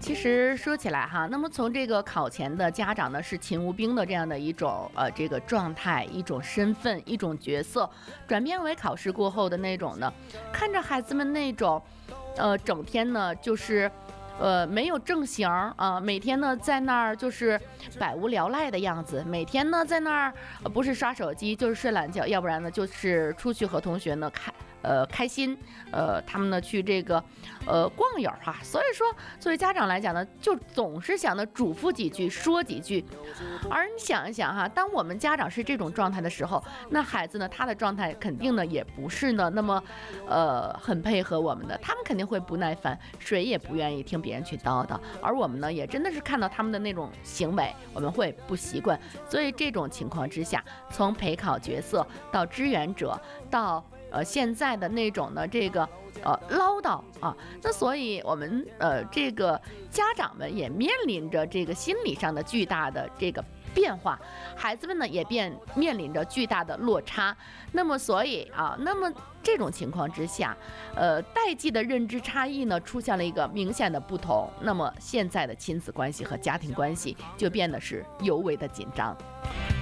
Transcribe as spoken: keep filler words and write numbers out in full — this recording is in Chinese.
其实说起来哈，那么从这个考前的家长呢是勤务兵的这样的一种呃这个状态、一种身份、一种角色，转变为考试过后的那种呢，看着孩子们那种，呃整天呢就是。呃，没有正形啊、呃，每天呢在那儿就是百无聊赖的样子，每天呢在那儿、呃、不是刷手机就是睡懒觉，要不然呢就是出去和同学呢开呃开心，呃他们呢去这个呃逛友哈、啊，所以说作为家长来讲呢，就总是想着嘱咐几句说几句，而你想一想哈，当我们家长是这种状态的时候，那孩子呢他的状态肯定呢也不是呢那么呃很配合我们的，他们肯定会不耐烦，谁也不愿意听别人去叨叨，而我们呢也真的是看到他们的那种行为，我们会不习惯，所以这种情况之下，从陪考角色到支援者到呃现在的那种呢这个呃唠叨啊，那所以我们呃这个家长们也面临着这个心理上的巨大的这个变化，孩子们呢也变面临着巨大的落差。那么所以啊，那么这种情况之下，呃，代际的认知差异呢出现了一个明显的不同。那么现在的亲子关系和家庭关系就变得是尤为的紧张。